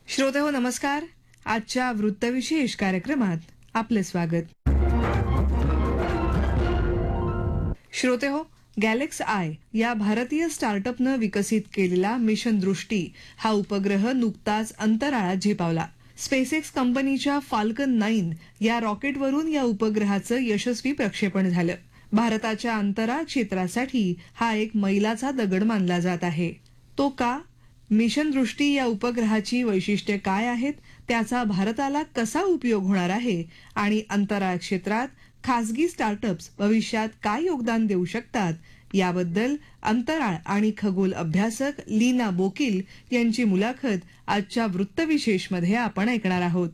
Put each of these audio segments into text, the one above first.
श्रोतेहो नमस्कार. आजच्या वृत्तविशेष कार्यक्रमात आपले स्वागत. श्रोतेहो, गॅलेक्स आय या भारतीय स्टार्टअपनं विकसित केलेला मिशन दृष्टी हा उपग्रह नुकताच अंतराळात झेपावला. स्पेसएक्स कंपनीच्या फाल्कन 9 या रॉकेटवरून या उपग्रहाचं यशस्वी प्रक्षेपण झालं. भारताच्या अंतराळ क्षेत्रासाठी हा एक मैलाचा दगड मानला जात आहे. तो का? मिशन दृष्टी या उपग्रहाची वैशिष्ट्ये काय आहेत, त्याचा भारताला कसा उपयोग होणार आहे आणि अंतराळ क्षेत्रात खासगी स्टार्टअप्स भविष्यात काय योगदान देऊ शकतात, याबद्दल अंतराळ आणि खगोल अभ्यासक लीना बोकील यांची मुलाखत आजच्या वृत्तविशेषमध्ये आपण ऐकणार आहोत.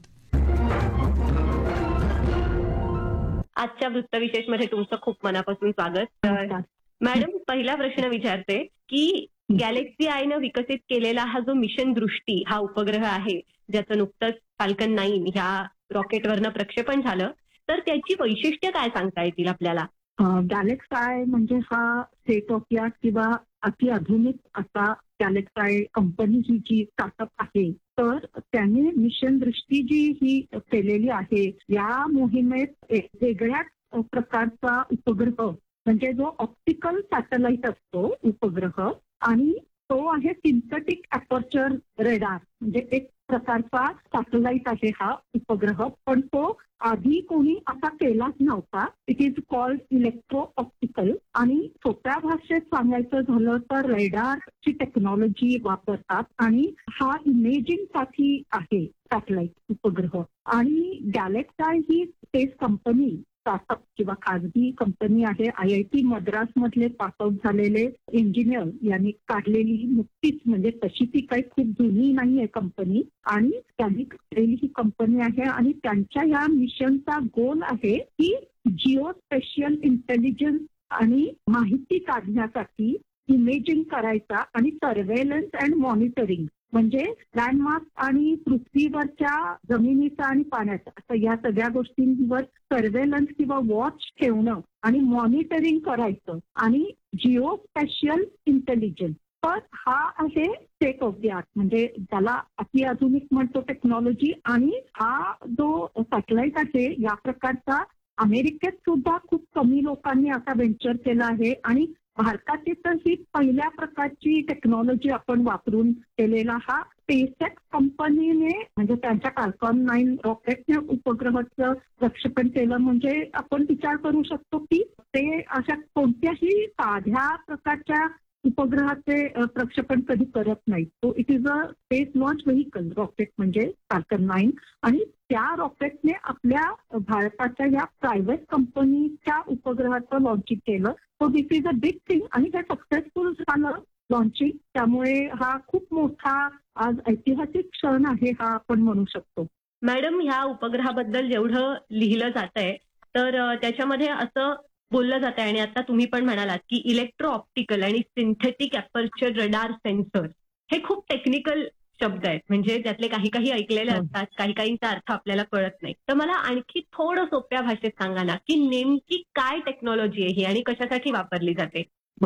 आजच्या वृत्तविशेषमध्ये तुमचं खूप मनापासून स्वागत. मॅडम, पहिला प्रश्न विचारते की गॅलेक्सी आयनं विकसित केलेला हा जो मिशन दृष्टी हा उपग्रह आहे, ज्याचं नुकतंच फाल्कन 9 ह्या रॉकेटवरनं प्रक्षेपण झालं, तर त्याची वैशिष्ट्य काय सांगता येतील आपल्याला? गॅलेक्स आय म्हणजे हा स्टेट ऑफ द आर्ट किंवा अति आधुनिक असा गॅलेक्स I company he G startup आहे, तर त्याने मिशन दृष्टी जी ही केलेली आहे, या मोहिमेत एक वेगळ्याच प्रकारचा उपग्रह म्हणजे जो ऑप्टिकल सॅटेलाइट असतो उपग्रह, आणि तो आहे सिंथेटिक अपर्चर रेडार, म्हणजे एक प्रकारचा सॅटेलाइट आहे हा उपग्रह, पण तो आधी कोणी असा केलाच नव्हता. It is called electro optical. आणि सोप्या भाषेत सांगायचं झालं तर रेडारची टेक्नॉलॉजी वापरतात आणि हा इमेजिंग साठी आहे सॅटेलाइट उपग्रह. आणि गॅलेक्स I he space company startup किंवा खाजगी कंपनी आहे. IIT मद्रास मधले पासआउट झालेले इंजिनियर यांनी काढलेली नुकतीच, म्हणजे तशी ती काही खूप जुनी नाहीये कंपनी, आणि त्यांनी काढलेली ही कंपनी आहे. आणि त्यांच्या या मिशनचा गोल आहे की जिओ स्पेशियल इंटेलिजन्स आणि माहिती काढण्यासाठी इमेजिंग करायचा आणि सर्व्हेलन्स अँड मॉनिटरिंग, म्हणजे लँडमार्क आणि पृथ्वीवरच्या जमिनीचा आणि पाण्याचा असं या सगळ्या गोष्टींवर सर्व्हेलन्स किंवा वॉच ठेवणं आणि मॉनिटरिंग करायचं, आणि जिओ स्पेशियल इंटेलिजन्स. तर हा आहे स्टेट ऑफ द आर्ट, म्हणजे त्याला अतिआधुनिक म्हणतो टेक्नॉलॉजी. आणि हा जो सॅटेलाइट आहे या प्रकारचा अमेरिकेत सुद्धा खूप कमी लोकांनी आता व्हेंचर केला आहे, आणि भारताची तर ही पहिल्या प्रकारची टेक्नॉलॉजी आपण वापरून केलेला हा स्पेसएक्स कंपनीने, म्हणजे त्यांच्या फाल्कन 9 रॉकेटने उपग्रहाचं प्रक्षेपण केलं. म्हणजे आपण विचार करू शकतो की ते अशा कोणत्याही साध्या प्रकारच्या उपग्रहाचे प्रक्षेपण कधी करत नाहीत. So it is a space launch vehicle rocket म्हणजे फाल्कन 9, आणि त्या रॉकेटने आपल्या भारताच्या या प्रायव्हेट कंपनीच्या उपग्रहाचं लॉन्चिंग केलं. So this is a big thing, आणि ते सक्सेसफुल झालं लॉन्चिंग. त्यामुळे हा खूप मोठा आज ऐतिहासिक क्षण आहे हा आपण म्हणू शकतो. मॅडम, ह्या उपग्रहाबद्दल जेवढं लिहिलं जातंय तर त्याच्यामध्ये असं बोललं जात आहे, आणि आता तुम्ही पण म्हणालात की इलेक्ट्रो ऑप्टिकल आणि सिंथेटिक अपर्चर रडार सेन्सर हे खूप टेक्निकल शब्द आहेत, म्हणजे त्यातले काही ऐकलेले असतात, काहींचा अर्थ आपल्याला कळत नाही. तर मला आणखी थोडं सोप्या भाषेत सांगा ना की नेमकी काय टेक्नॉलॉजी आहे ही आणि कशासाठी वापरली जाते?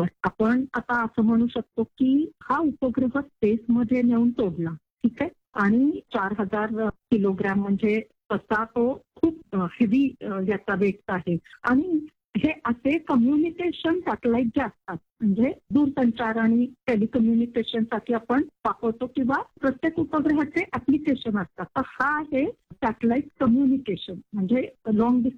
आपण आता असं म्हणू शकतो की हा उपग्रह स्पेसमध्ये नेऊन सोडला, ठीक आहे, आणि 4000 किलोग्रॅम म्हणजे तसा तो खूप हेवी याचा वेट आहे. आणि हे असे कम्युनिकेशन सॅटेलाइट जे असतात, म्हणजे दूरसंचार आणि टेलिकम्युनिकेशनसाठी आपण वापरतो किंवा प्रत्येक उपग्रहाचे ऍप्लिकेशन असतात, तर हा आहे सॅटेलाइट कम्युनिकेशन, म्हणजे लॉंग